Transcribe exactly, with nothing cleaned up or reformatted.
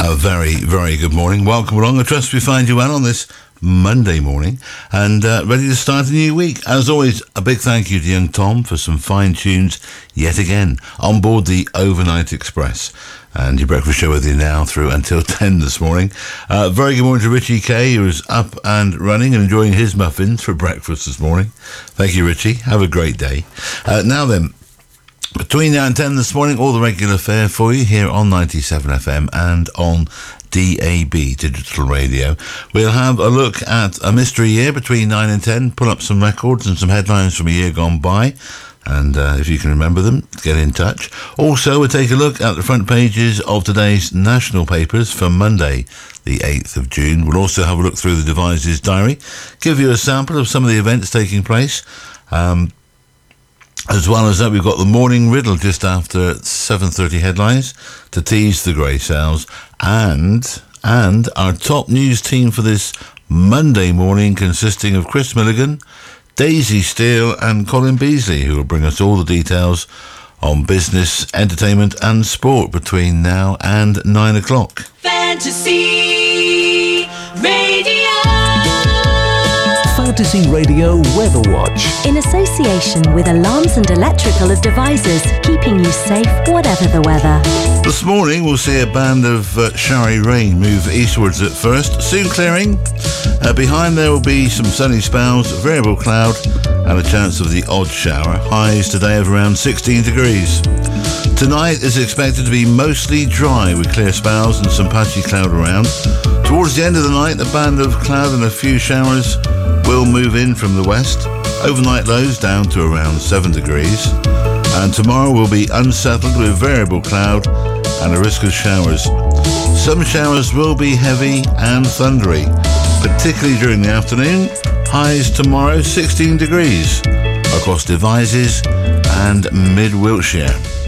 A very, very good morning. Welcome along. I trust we find you well on this Monday morning and uh, ready to start a new week. As always, a big thank you to young Tom for some fine tunes yet again on board the Overnight Express. And your breakfast show with you now through until ten this morning. Uh, very good morning to Richie Kay, who is up and running and enjoying his muffins for breakfast this morning. Thank you, Richie. Have a great day. Uh, now then, between now and ten this morning, all the regular fare for you here on ninety-seven F M and on D A B, Digital Radio. We'll have a look at a mystery year between nine and ten, pull up some records and some headlines from a year gone by. And uh, if you can remember them, get in touch. Also, we'll take a look at the front pages of today's national papers for Monday, the eighth of June. We'll also have a look through the Devices Diary, give you a sample of some of the events taking place. Um, as well as that, we've got the morning riddle just after seven thirty headlines to tease the grey cells. And, and our top news team for this Monday morning, consisting of Chris Milligan, Daisy Steele and Colin Beasley, who will bring us all the details on business, entertainment and sport between now and nine o'clock. Fantasy Radio. Fantasy Radio Weather Watch. In association with Alarms and Electrical Devices, keeping you safe whatever the weather. This morning we'll see a band of uh, showery rain move eastwards at first, soon clearing. Uh, behind there will be some sunny spells, variable cloud and a chance of the odd shower. Highs today of around sixteen degrees. Tonight is expected to be mostly dry with clear spells and some patchy cloud around. Towards the end of the night, a band of cloud and a few showers will move in from the west. Overnight lows down to around seven degrees. And tomorrow will be unsettled with variable cloud and a risk of showers. Some showers will be heavy and thundery, particularly during the afternoon. Highs tomorrow sixteen degrees across Devizes and mid Wiltshire.